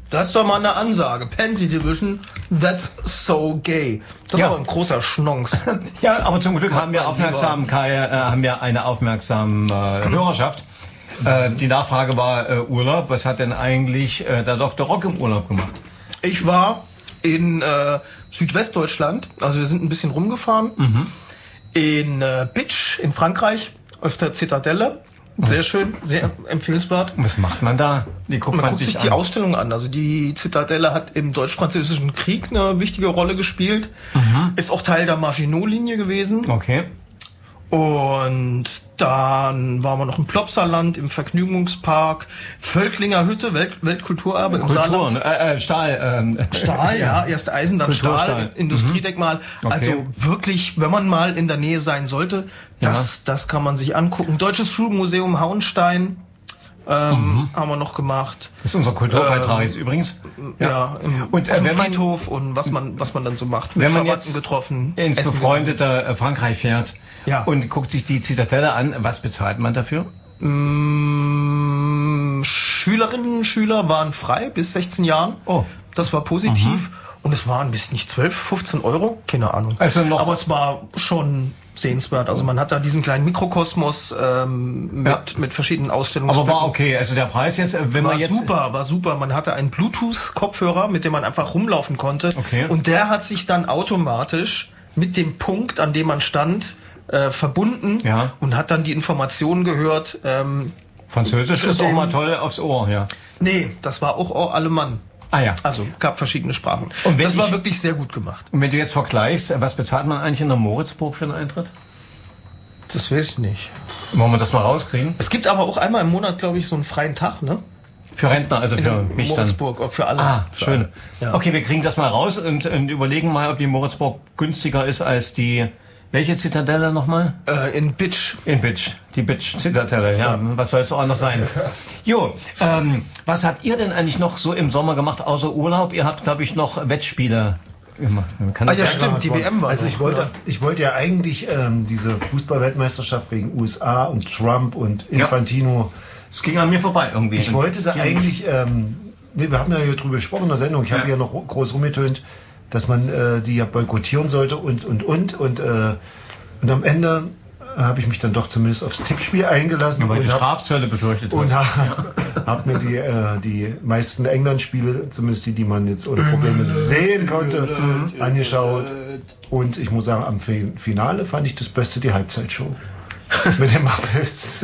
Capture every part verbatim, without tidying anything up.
Das ist doch mal eine Ansage. Pansy Division, that's so gay. Das ja. ist aber ein großer Schnonks. Ja, aber zum Glück haben wir aufmerksam, Kai, äh, haben wir eine aufmerksame äh, Hörerschaft. Äh, die Nachfrage war äh, Urlaub. Was hat denn eigentlich äh, der Doktor Rock im Urlaub gemacht? Ich war in äh, Südwestdeutschland, also wir sind ein bisschen rumgefahren. Mhm. In äh, Bitsch in Frankreich, auf der Zitadelle. Sehr schön, sehr empfehlenswert. Was macht man da? Die guckt man, man guckt sich, sich die Ausstellung an. Also die Zitadelle hat im Deutsch-Französischen Krieg eine wichtige Rolle gespielt. Mhm. Ist auch Teil der Maginot-Linie gewesen. Okay. Und dann waren wir noch im Plopsaland, im Vergnügungspark, Völklinger Hütte, Welt, Weltkulturerbe im Kultur, Saarland. Ne? Äh, Stahl. Ähm. Stahl, ja, erst Eisen, dann Stahl, Industriedenkmal. Mhm. Okay. Also wirklich, wenn man mal in der Nähe sein sollte, das, ja. das kann man sich angucken. Deutsches Schulmuseum Hauenstein ähm, mhm. haben wir noch gemacht. Das ist unser Kulturbeitrag ähm, übrigens. Ja, ja im, und äh, wenn Friedhof man, und was man was man dann so macht. Mit wenn man jetzt getroffen, ins befreundete äh, Frankreich fährt ja. und guckt sich die Zitadelle an, was bezahlt man dafür? Mmh, Schülerinnen und Schüler waren frei bis sechzehn Jahren. Oh. Das war positiv. Mhm. Und es waren bis nicht zwölf, fünfzehn Euro, keine Ahnung. Also noch aber es war schon sehenswert. Also man hat da diesen kleinen Mikrokosmos ähm, mit, ja. mit verschiedenen Ausstellungsstücken. Aber war okay. Also der Preis jetzt, wenn war man jetzt super, war super. Man hatte einen Bluetooth-Kopfhörer, mit dem man einfach rumlaufen konnte. Okay. Und der hat sich dann automatisch mit dem Punkt, an dem man stand, äh, verbunden ja. und hat dann die Informationen gehört. Ähm, Französisch ist auch mal toll aufs Ohr, ja. Nee, das war auch, auch Allemand. Ah ja. Also gab verschiedene Sprachen. Und das war ich, wirklich sehr gut gemacht. Und wenn du jetzt vergleichst, was bezahlt man eigentlich in der Moritzburg für einen Eintritt? Das weiß ich nicht. Wollen wir das mal rauskriegen? Es gibt aber auch einmal im Monat, glaube ich, so einen freien Tag, ne? Für Rentner, also für in mich Moritzburg, dann. für alle. Ah, für schön. Alle. Ja. Okay, wir kriegen das mal raus und, und überlegen mal, ob die Moritzburg günstiger ist als die... Welche Zitadelle nochmal? Äh, in Bitsch. In Bitsch. Die Bitsch-Zitadelle, ja. Was soll es so anders sein? Jo, ähm, was habt ihr denn eigentlich noch so im Sommer gemacht, außer Urlaub? Ihr habt, glaube ich, noch Wettspiele gemacht. Ah ja, stimmt, die W M war Also ich wollte, ja. ich wollte ja eigentlich ähm, diese Fußball-Weltmeisterschaft wegen U S A und Trump und Infantino. Es ging an mir vorbei irgendwie. Ich wollte sie eigentlich, ähm, nee, wir haben ja hier drüber gesprochen in der Sendung, ich ja. habe ja noch groß rumgetönt, dass man äh, die ja boykottieren sollte und, und, und. Und, äh, und am Ende habe ich mich dann doch zumindest aufs Tippspiel eingelassen. Ja, weil und du hab, Strafzölle befürchtet und hast. Und habe hab mir die, äh, die meisten England-Spiele, zumindest die, die man jetzt ohne Probleme sehen konnte, angeschaut. Und ich muss sagen, am Finale fand ich das Beste die Halbzeitshow. Mit den Muppets.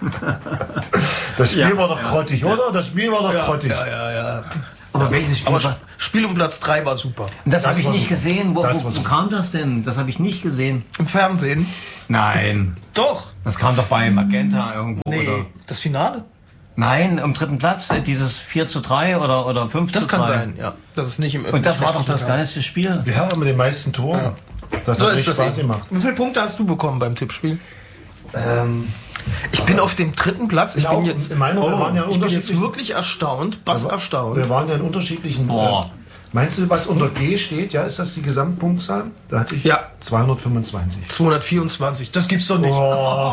Das Spiel ja, war doch ja, grottig, ja. oder? Das Spiel war doch ja, grottig. Ja, ja, ja. Aber welches Spiel Aber war? Spiel um Platz drei war super. Das, das habe ich nicht super. gesehen. Wo, wo, wo super. kam das denn? Das habe ich nicht gesehen. Im Fernsehen? Nein. Doch. Das kam doch bei Magenta irgendwo. Nee, oder? Das Finale? Nein, am dritten Platz, dieses vier zu drei oder, oder fünf das zu drei. Das kann sein, ja. Das ist nicht im Und das war doch das geilste Spiel. Ja, mit den meisten Toren. Ja. Das so hat richtig Spaß eben. gemacht. Wie viele Punkte hast du bekommen beim Tippspiel? Ähm... Ich bin auf dem dritten Platz. Ich genau, bin jetzt, in meiner, oh, wir waren ja ich bin jetzt wirklich erstaunt, was wir, erstaunt. Wir waren ja in unterschiedlichen. Boah. Äh, meinst du, was unter G steht? Ja, ist das die Gesamtpunktzahl? Da hatte ich ja. zweihundertfünfundzwanzig. zweihundertvierundzwanzig. Das gibt's doch nicht.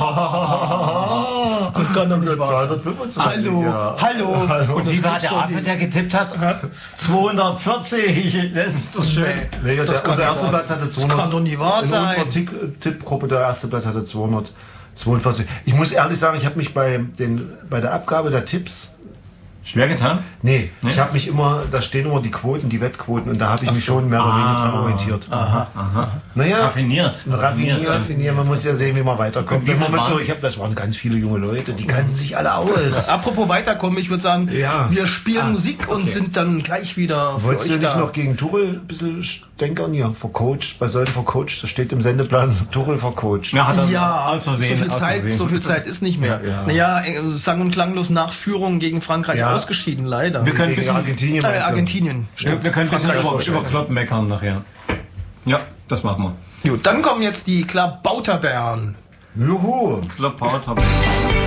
Oh. Das kann doch nicht wahr zweihundertfünfundzwanzig. Hallo, ja. hallo. hallo. Und wie war der Affe, der getippt hat? zweihundertvierzig. Das ist doch schön. Nee, ja, das der, unser erster Platz hatte zweihundert. Das kann doch nie wahr sein. In unserer Tippgruppe der erste Platz hatte zweihundertzweiundvierzig. Ich muss ehrlich sagen, ich habe mich bei den bei der Abgabe der Tipps schwer getan? Nee, nee? ich habe mich immer, da stehen immer die Quoten, die Wettquoten und da habe ich Ach mich so. schon mehr oder weniger ah, dran orientiert. Aha, aha. Naja, raffiniert. Raffiniert, raffiniert. Man muss ja sehen, wie man weiterkommt. Wie man so, ich hab, das waren ganz viele junge Leute, die kannten sich alle aus. Apropos weiterkommen, ich würde sagen, ja. wir spielen ah, Musik und okay. sind dann gleich wieder für Wolltest euch du nicht da. noch gegen Tuchel ein bisschen stänkern? Ja, vercoacht, bei solchen vercoacht, das steht im Sendeplan, Tuchel vercoacht. Ja, ja so, viel Zeit, so viel Zeit ist nicht mehr. Ja, ja. Naja, sang- und klanglos nach Führung gegen Frankreich ja. ausgeschieden, leider. Wir können bisschen, Argentinien. Äh, Argentinien. Wir, wir können ein bisschen über, über Klopp meckern nachher. Ja, das machen wir. Gut, dann kommen jetzt die Klabauterbären. Juhu. Klabauterbären.